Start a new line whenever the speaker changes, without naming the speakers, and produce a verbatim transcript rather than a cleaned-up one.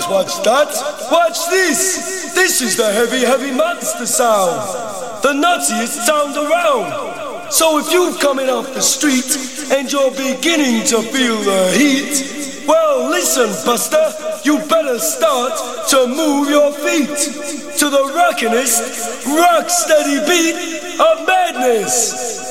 don't watch that. Watch this. This is the heavy, heavy monster sound. The nuttiest sound around. So if you're coming off the street and you're beginning to feel the heat, well, listen, Buster, you better start to move your feet to the rockinest, rock steady beat of madness.